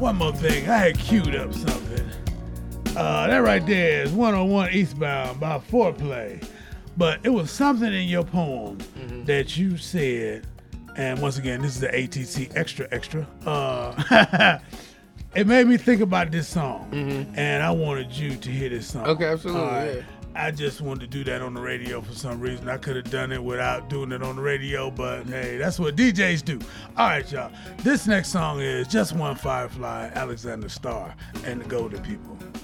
one more thing. I had queued up something. That right there is 101 Eastbound by Foreplay. But it was something in your poem that you said, and once again, this is the ATC Extra. It made me think about this song, and I wanted you to hear this song. Okay, absolutely. Yeah. I just wanted to do that on the radio for some reason. I could have done it without doing it on the radio, but hey, that's what DJs do. All right, y'all. This next song is Just One Firefly, Alexander Starr, and the Golden People.